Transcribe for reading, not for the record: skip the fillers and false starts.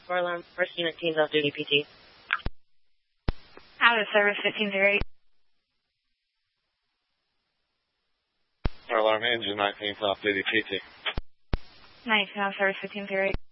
4 alarm, first unit teams off duty PT. Out of service 1508. 4 alarm engine 19th off duty PT. 19 out of service 1508.